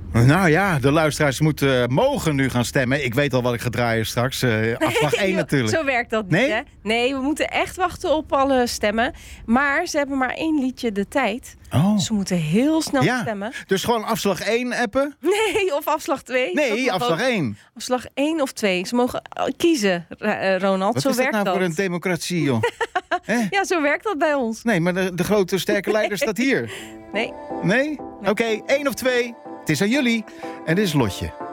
Nou ja, de luisteraars mogen nu gaan stemmen. Ik weet al wat ik ga draaien straks. Afslag 1 natuurlijk. Zo werkt dat niet, Nee? hè? Nee, we moeten echt wachten op alle stemmen. Maar ze hebben maar 1 liedje de tijd. Oh. Ze moeten heel snel stemmen. Dus gewoon afslag 1 appen? Nee, of afslag 2. Nee, afslag 1. Afslag 1 of 2. Ze mogen kiezen, Ronald. Wat zo is dat werkt nou dat. voor een democratie, joh? Ja, zo werkt dat bij ons. Nee, maar de grote sterke leider staat hier. Nee. Nee? Oké, 1 of 2. Het is aan jullie. En dit is Lotje.